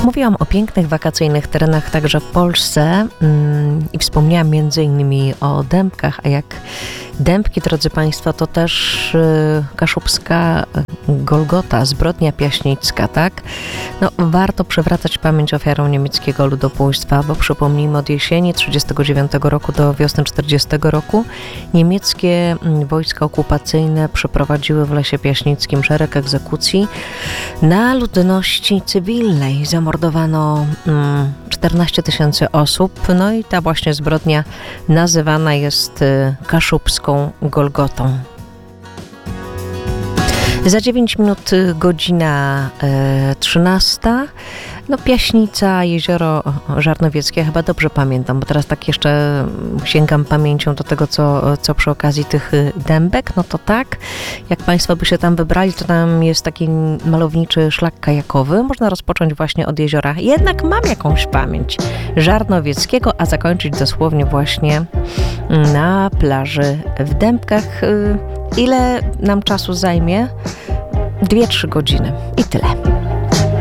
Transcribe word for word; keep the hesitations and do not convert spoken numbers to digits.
Mówiłam o pięknych wakacyjnych terenach także w Polsce mm, i wspomniałam między innymi o Dębkach, a jak Dębki, drodzy Państwo, to też y, kaszubska Golgota, zbrodnia piaśnicka, tak? No, warto przywracać pamięć ofiarom niemieckiego ludobójstwa, bo przypomnijmy, od jesieni trzydziestego dziewiątego roku do wiosny czterdziestego roku niemieckie mm, wojska okupacyjne przeprowadziły w Lesie Piaśnickim szereg egzekucji na ludności cywilnej. Zamordowano mm, czternaście tysięcy osób, no i ta właśnie zbrodnia nazywana jest y, kaszubską Golgotą. Za dziewięć minut godzina e, trzynasta. No Piaśnica, jezioro Żarnowieckie, chyba dobrze pamiętam, bo teraz tak jeszcze sięgam pamięcią do tego, co, co przy okazji tych Dębek, no to tak, jak Państwo by się tam wybrali, to tam jest taki malowniczy szlak kajakowy, można rozpocząć właśnie od jeziora. Jednak mam jakąś pamięć Żarnowieckiego, a zakończyć dosłownie właśnie na plaży w Dębkach. Ile nam czasu zajmie? Dwie, trzy godziny i tyle.